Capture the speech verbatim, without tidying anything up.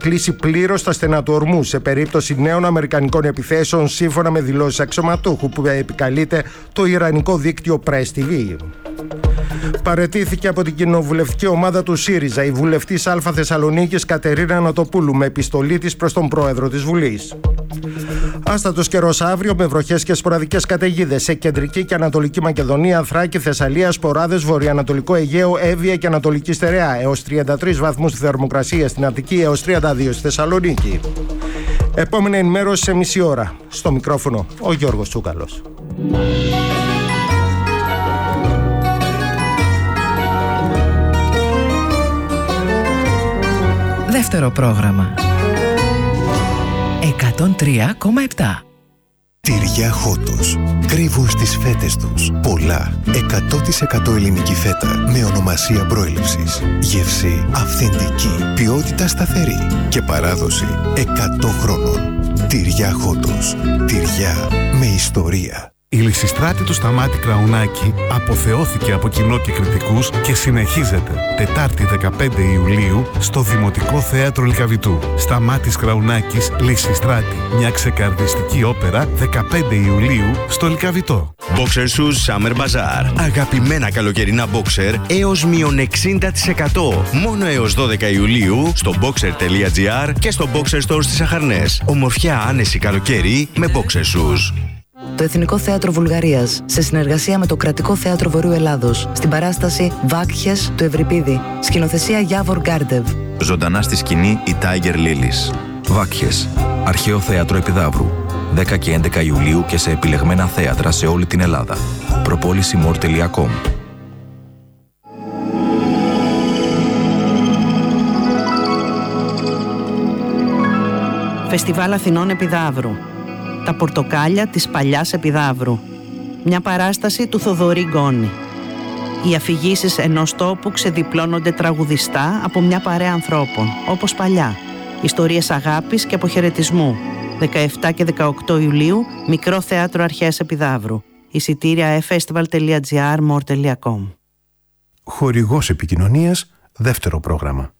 κλείσει πλήρως τα στενά του ορμού σε περίπτωση νέων αμερικανικών επιθέσεων, σύμφωνα με δηλώσεις αξιωματούχου που επικαλείται το ιρανικό δίκτυο Press τι βι. Παραιτήθηκε από την κοινοβουλευτική ομάδα του ΣΥΡΙΖΑ η βουλευτής Α Θεσσαλονίκης Κατερίνα Ανατοπούλου με επιστολή της προς τον πρόεδρο της Βουλής. Άστατος καιρός αύριο με βροχές και σποραδικές καταιγίδες σε κεντρική και ανατολική Μακεδονία, Θράκη, Θεσσαλία, Σποράδες, βορειοανατολικό Αιγαίο, Εύβοια και Ανατολική Στερεά, έως τριάντα τρεις βαθμούς τη θερμοκρασία στην Αττική, έως τριάντα δύο στη Θεσσαλονίκη. Επόμενη ενημέρωση σε μισή ώρα. Στο μικρόφωνο ο Γιώργος Τσούκαλος. Δεύτερο πρόγραμμα. εκατόν τρία κόμμα επτά. Τυριά Χότος. Κρύβουν στις φέτες τους πολλά. εκατό τοις εκατό ελληνική φέτα με ονομασία προέλευσης. Γεύση αυθεντική. Ποιότητα σταθερή. Και παράδοση εκατό χρόνων. Τυριά Χότος. Τυριά με ιστορία. Η Λυσιστράτη του Σταμάτη Κραουνάκη αποθεώθηκε από κοινό και κριτικούς και συνεχίζεται Τετάρτη δεκαπέντε Ιουλίου στο Δημοτικό Θέατρο Λυκαβητού. Σταμάτης Κραουνάκης, Λυσιστράτη. Μια ξεκαρδιστική όπερα δεκαπέντε Ιουλίου στο Λυκαβητό. Boxer Shoes Summer Bazaar. Αγαπημένα καλοκαιρινά boxer έως μείον εξήντα τοις εκατό. Μόνο έως δώδεκα Ιουλίου στο boxer τελεία gr και στο Boxer Store στις Αχαρνές. Ομορφιά άνεση καλοκαίρι με Boxer Shoes. Το Εθνικό Θέατρο Βουλγαρίας, σε συνεργασία με το Κρατικό Θέατρο Βορείου Ελλάδος, στην παράσταση Βάκχες του Ευρυπίδη, σκηνοθεσία Γιάβορ Γκάρντεβ. Ζωντανά στη σκηνή η Tiger Lilies. Βάκχες, Αρχαίο Θέατρο Επιδαύρου, δέκα και έντεκα Ιουλίου και σε επιλεγμένα θέατρα σε όλη την Ελλάδα. προπόληση μορ τελεία κομ. Φεστιβάλ Αθηνών Επιδαύρου. Τα πορτοκάλια της παλιάς Επιδαύρου. Μια παράσταση του Θοδωρή Γκόνη. Οι αφηγήσεις ενός τόπου ξεδιπλώνονται τραγουδιστά από μια παρέα ανθρώπων, όπως παλιά. Ιστορίες αγάπης και αποχαιρετισμού. δεκαεπτά και δεκαοκτώ Ιουλίου, Μικρό Θέατρο Αρχαίας Επιδαύρου. Εισιτήρια e festival τελεία gr, μορ τελεία κομ. Χορηγός επικοινωνίας, δεύτερο πρόγραμμα.